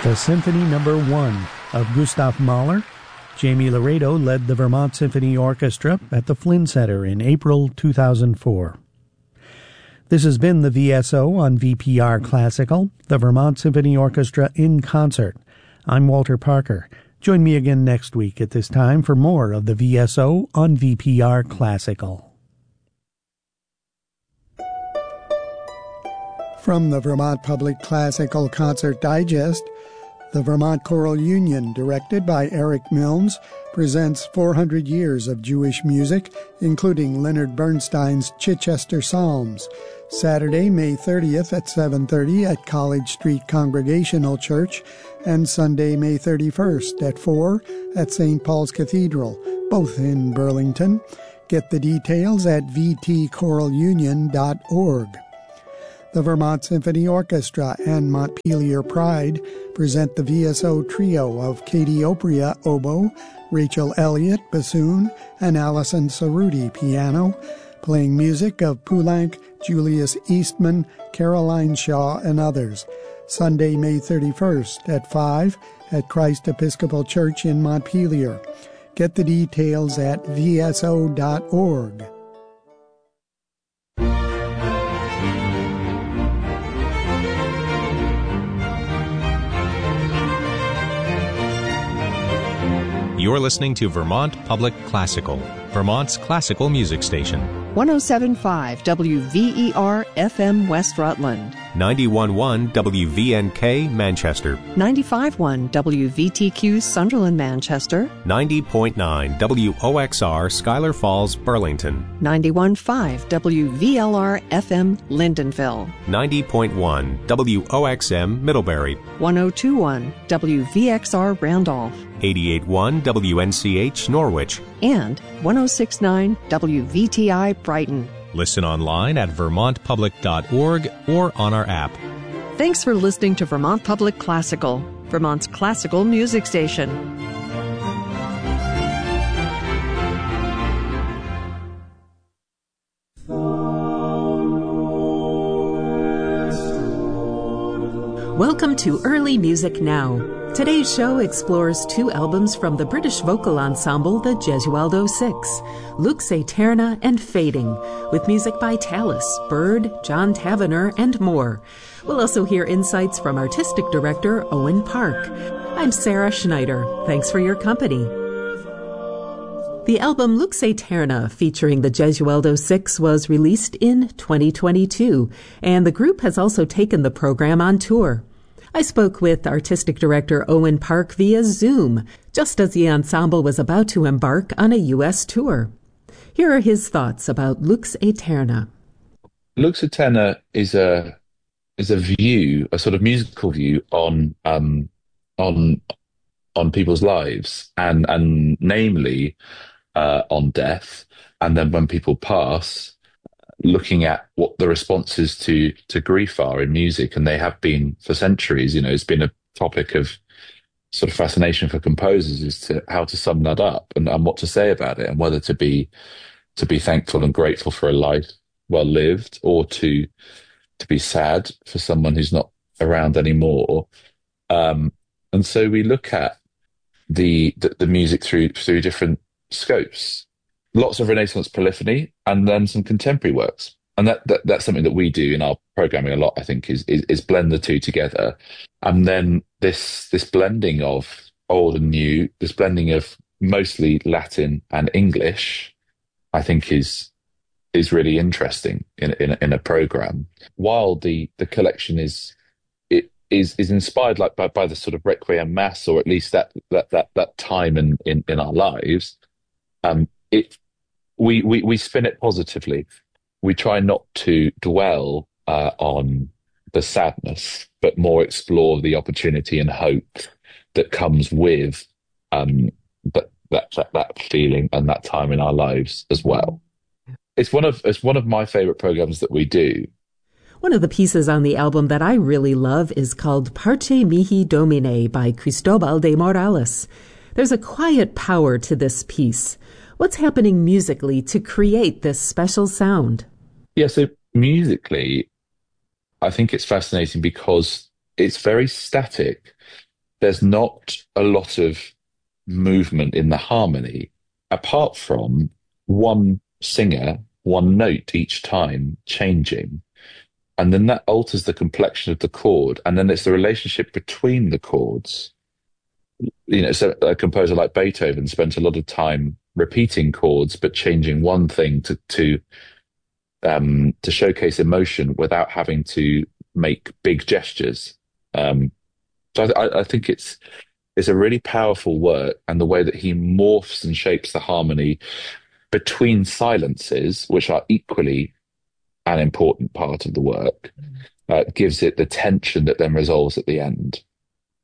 The Symphony No. 1 of Gustav Mahler. Jamie Laredo led the Vermont Symphony Orchestra at the Flynn Center in April 2004. This has been the VSO on VPR Classical, the Vermont Symphony Orchestra in concert. I'm Walter Parker. Join me again next week at this time for more of the VSO on VPR Classical. From the Vermont Public Classical Concert Digest, the Vermont Choral Union, directed by Eric Milnes, presents 400 years of Jewish music, including Leonard Bernstein's Chichester Psalms, Saturday, May 30th at 7:30 at College Street Congregational Church, and Sunday, May 31st at 4 at St. Paul's Cathedral, both in Burlington. Get the details at vtchoralunion.org. The Vermont Symphony Orchestra and Montpelier Pride present the VSO trio of Katie Opria, oboe, Rachel Elliott, bassoon, and Allison Cerruti, piano, playing music of Poulenc, Julius Eastman, Caroline Shaw, and others. Sunday, May 31st at 5 at Christ Episcopal Church in Montpelier. Get the details at vso.org. You're listening to Vermont Public Classical, Vermont's classical music station. 107.5 WVER FM West Rutland. 91.1 WVNK Manchester. 95.1 WVTQ Sunderland Manchester. 90.9 WOXR Schuyler Falls Burlington. 91.5 WVLR FM Lindenville. 90.1 WOXM Middlebury. 102.1 WVXR Randolph. 88.1 WNCH Norwich. And 106.9 WVTI Brighton. Listen online at vermontpublic.org or on our app. Thanks for listening to Vermont Public Classical, Vermont's classical music station. Welcome to Early Music Now. Today's show explores two albums from the British vocal ensemble, the Gesualdo Six, Lux Aeterna and Fading, with music by Tallis, Bird, John Tavener, and more. We'll also hear insights from artistic director Owen Park. I'm Sarah Schneider. Thanks for your company. The album Lux Aeterna, featuring the Gesualdo Six, was released in 2022, and the group has also taken the program on tour. I spoke with artistic director Owen Park via Zoom, just as the ensemble was about to embark on a U.S. tour. Here are his thoughts about Lux Aeterna. Lux Aeterna is a view, a sort of musical view on people's lives, and namely on death, and then when people pass, looking at what the responses to grief are in music, and they have been for centuries. You know, it's been a topic of sort of fascination for composers as to how to sum that up and what to say about it, and whether to be thankful and grateful for a life well lived, or to be sad for someone who's not around anymore. And so we look at the music through different scopes. Lots of Renaissance polyphony, and then some contemporary works. And that's something that we do in our programming a lot, I think, is blend the two together. And then this blending of old and new, this blending of mostly Latin and English, I think is really interesting in a program. While the collection is inspired like by the sort of Requiem Mass, or at least that time in our lives, we spin it positively. We try not to dwell on the sadness, but more explore the opportunity and hope that comes with that feeling and that time in our lives as well. It's one of my favorite programs that we do. One of the pieces on the album that I really love is called Parce Mihi Domine by Cristobal de Morales. There's a quiet power to this piece. What's happening musically to create this special sound? Yeah, so musically, I think it's fascinating because it's very static. there's not a lot of movement in the harmony apart from one singer, one note each time changing. And then that alters the complexion of the chord. And then it's the relationship between the chords. So a composer like Beethoven spent a lot of time repeating chords, but changing one thing to showcase emotion without having to make big gestures. So I think it's a really powerful work, and the way that he morphs and shapes the harmony between silences, which are equally an important part of the work, gives it the tension that then resolves at the end.